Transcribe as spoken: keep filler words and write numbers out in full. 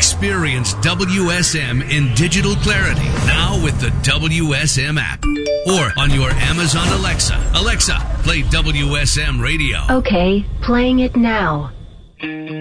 Experience W S M in digital clarity now with the W S M app or on your Amazon Alexa. Alexa, play W S M radio. Okay, playing it now.